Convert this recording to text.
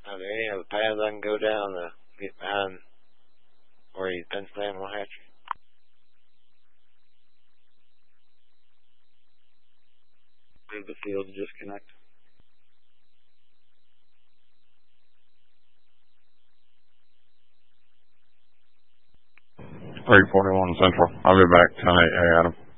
Are there any other paths I can go down to get behind where he's been staying in Hatchery? Leave the field to disconnect. 341 Central. I'll be back 10-8. Hey, Adam.